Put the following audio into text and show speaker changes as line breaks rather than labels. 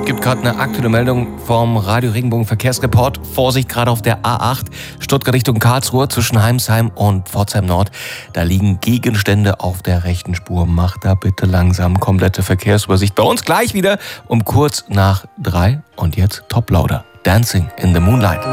Gibt gerade eine aktuelle Meldung vom Radio Regenbogen Verkehrsreport. Vorsicht, gerade auf der A8 Stuttgart Richtung Karlsruhe zwischen Heimsheim und Pforzheim Nord. Da liegen Gegenstände auf der rechten Spur. Macht da bitte langsam komplette Verkehrsübersicht. Bei uns gleich wieder um kurz nach 3. Und jetzt Top Lauder. Dancing in the Moonlight.